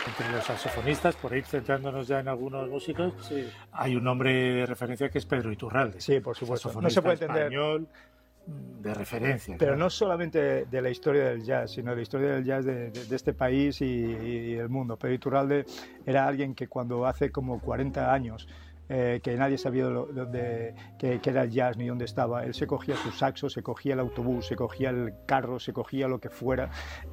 entre los saxofonistas, por ir centrándonos ya en algunos músicos, Sí. hay un nombre de referencia que es Pedro Iturralde. Sí, por supuesto. Saxofonista No se puede entender. español de referencia. Pero claro. no solamente de la historia del jazz, sino de la historia del jazz de este país y el mundo. Pedro Iturralde era alguien que cuando hace como 40 años que nadie sabía qué era el jazz ni dónde estaba. Él se cogía su saxo, se cogía el autobús, se cogía el carro, se cogía lo que fuera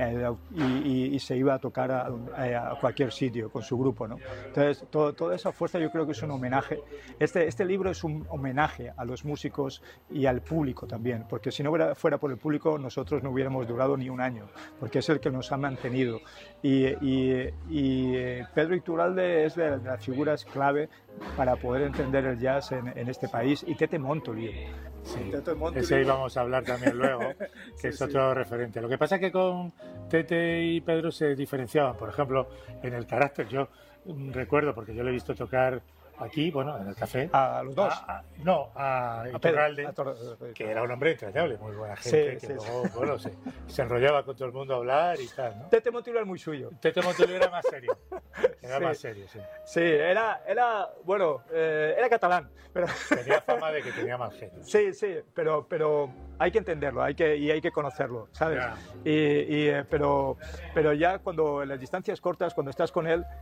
y se iba a tocar a cualquier sitio con su grupo, ¿no? Entonces, toda esa fuerza yo creo que es un homenaje. Este libro es un homenaje a los músicos y al público también, porque si no fuera por el público nosotros no hubiéramos durado ni un año, porque es el que nos ha mantenido. Y Pedro Iturralde es de las figuras clave para poder entender el jazz en este país, y Tete Montoliu. Sí, ese íbamos a hablar también luego, que es otro referente. Lo que pasa es que con Tete y Pedro se diferenciaban, por ejemplo, en el carácter. Yo recuerdo, porque yo le he visto tocar aquí, bueno, en el café. ¿A los dos? A Iturralde, que era un hombre entrañable, muy buena gente, que luego, bueno, se enrollaba con todo el mundo a hablar y tal, ¿no? Tete Montoliu era muy suyo. Tete Montoliu era más serio. Era más serio, sí. Sí, era catalán. Pero... Tenía fama de que tenía mal genio. Sí, pero hay que entenderlo, hay que conocerlo, ¿sabes? Yeah. Pero ya cuando en las distancias cortas, cuando estás con él,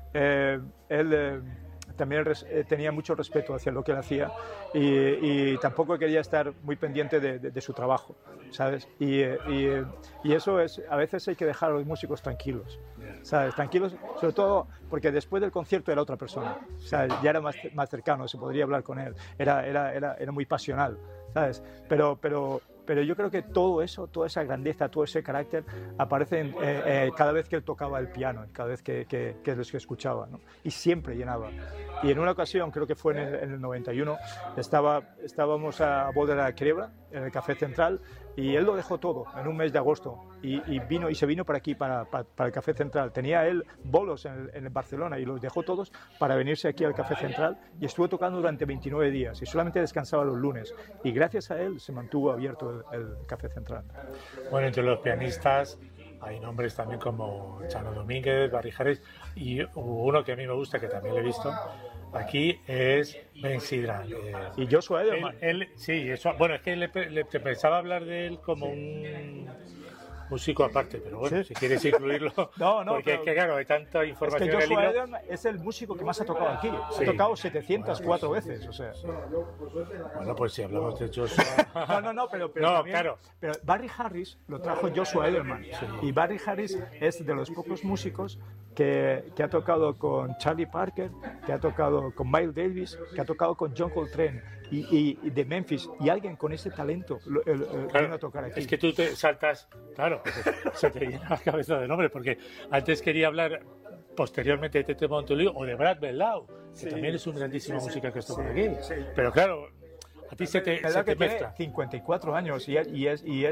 también tenía mucho respeto hacia lo que él hacía y tampoco quería estar muy pendiente de su trabajo, ¿sabes? Y eso es, a veces hay que dejar a los músicos tranquilos, ¿sabes? Tranquilos, sobre todo porque después del concierto era otra persona, ¿sabes? Ya era más cercano, se podría hablar con él, era muy pasional, ¿sabes? Pero yo creo que todo eso, toda esa grandeza, todo ese carácter aparece cada vez que él tocaba el piano, cada vez que los que escuchaba, ¿no? Y siempre llenaba. Y en una ocasión, creo que fue en el 91, estábamos a Boda de la Quiebra, en el Café Central, y él lo dejó todo en un mes de agosto y se vino para aquí, para el Café Central. Tenía él bolos en Barcelona y los dejó todos para venirse aquí al Café Central y estuvo tocando durante 29 días y solamente descansaba los lunes. Y gracias a él se mantuvo abierto el Café Central. Bueno, entre los pianistas hay nombres también como Chano Domínguez, Barry Harris, y uno que a mí me gusta, que también lo he visto aquí, es Ben Sidran. Y Joshua Edelman. Sí, eso, bueno, es que te pensaba hablar de él como un músico aparte, pero bueno, si quieres incluirlo, porque es que claro, hay tanta información. Es que Joshua Edelman es el músico que más ha tocado aquí, ha tocado 704 veces, o sea. Bueno, pues si hablamos de Joshua... No, pero también, claro. Pero Barry Harris lo trajo Joshua Edelman, y Barry Harris es de los pocos músicos que ha tocado con Charlie Parker, que ha tocado con Miles Davis, que ha tocado con John Coltrane y de Memphis, y alguien con ese talento vino a tocar aquí. Es que tú te saltas, claro, se te llena la cabeza de nombres, porque antes quería hablar posteriormente de Tete Montoliu o de Brad Belleau, que también es un grandísimo músico que estuvo por aquí, pero claro, a ti se te mezcla. 54 años y ha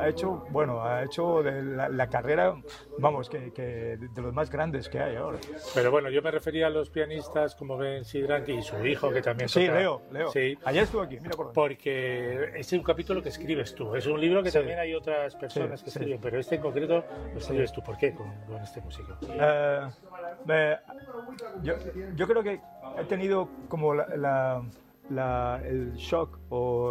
hecho de la carrera, vamos, que de los más grandes que hay ahora. Pero bueno, yo me refería a los pianistas como Ben Sidran y su hijo, que también toca. Sí, Leo. Sí. Ayer estuvo aquí, mira por dónde. Porque es un capítulo que escribes tú. Es un libro que también hay otras personas que escriben, pero este en concreto lo escribes tú. ¿Por qué con este músico? Yo creo que he tenido como el shock o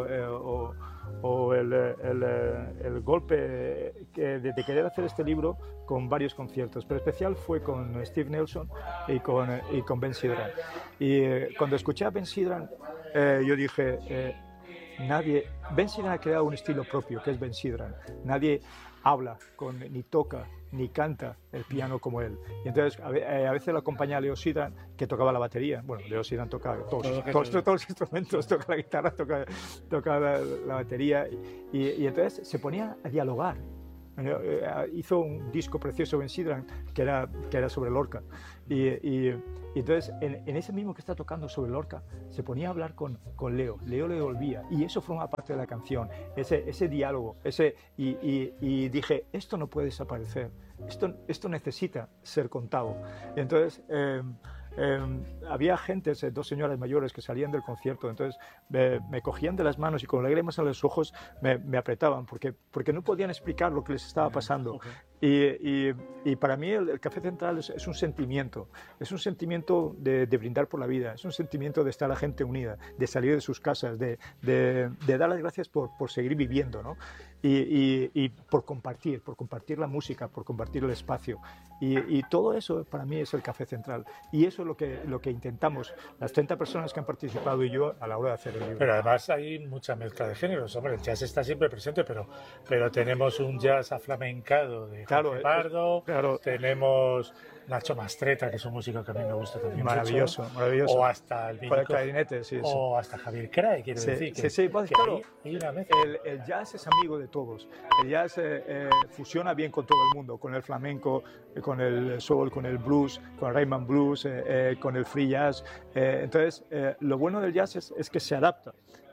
el golpe de querer hacer este libro con varios conciertos, pero especial fue con Steve Nelson y con Ben Sidran. Y cuando escuché a Ben Sidran, yo dije, Ben Sidran ha creado un estilo propio, que es Ben Sidran. Nadie habla, ni toca, ni canta el piano como él. Y entonces a veces lo acompaña a Leo Sidran, que tocaba la batería. Bueno, Leo Sidran toca todos los instrumentos, toca la guitarra, toca la batería. Y entonces se ponía a dialogar. Hizo un disco precioso Ben Sidran que era sobre Lorca. Y entonces en ese mismo que está tocando sobre Lorca se ponía a hablar con Leo le devolvía, y eso forma parte de la canción, ese diálogo, y dije, esto no puede desaparecer, esto necesita ser contado. Y entonces había gente, dos señoras mayores que salían del concierto, entonces me cogían de las manos y con lágrimas en los ojos me apretaban porque no podían explicar lo que les estaba pasando. Y para mí el Café Central es un sentimiento de brindar por la vida, es un sentimiento de estar la gente unida, de salir de sus casas, de dar las gracias por seguir viviendo, ¿no? Y por compartir la música, por compartir el espacio. Y todo eso para mí es el Café Central. Y eso es lo que intentamos, las 30 personas que han participado y yo, a la hora de hacer el libro. Pero además hay mucha mezcla de géneros. Hombre, el jazz está siempre presente, pero tenemos un jazz aflamencado de Jorge Pardo, claro. Tenemos Nacho Mastretta, que es un músico que a mí me gusta también maravilloso, mucho. Maravilloso. O hasta el clarinete, sí, o hasta Javier Cray, quiero decir. Pues, claro, hay una mezcla. El jazz es amigo de todos. El jazz fusiona bien con todo el mundo, con el flamenco, con el soul, con el blues, con el rhythm and blues, con el free jazz. Entonces, lo bueno del jazz es que se adapta.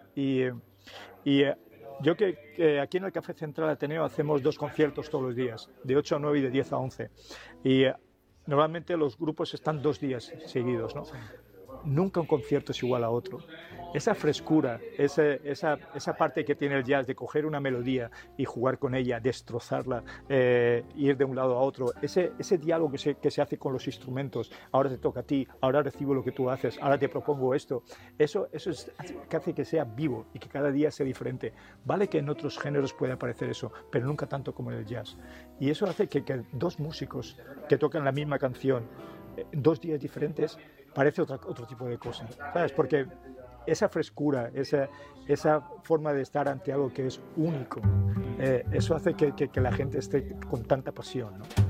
Yo que aquí en el Café Central Ateneo hacemos 2 conciertos todos los días, de 8 a 9 y de 10 a 11. Y normalmente los grupos están 2 días seguidos, ¿no? Nunca un concierto es igual a otro. Esa frescura, esa parte que tiene el jazz de coger una melodía y jugar con ella, destrozarla, ir de un lado a otro, ese diálogo que se hace con los instrumentos, ahora te toca a ti, ahora recibo lo que tú haces, ahora te propongo esto, eso es que hace que sea vivo y que cada día sea diferente. Vale que en otros géneros puede aparecer eso, pero nunca tanto como en el jazz. Y eso hace que 2 músicos que tocan la misma canción, 2 días diferentes, parece otro tipo de cosa, ¿sabes? Porque esa frescura, esa forma de estar ante algo que es único, eso hace que la gente esté con tanta pasión, ¿no?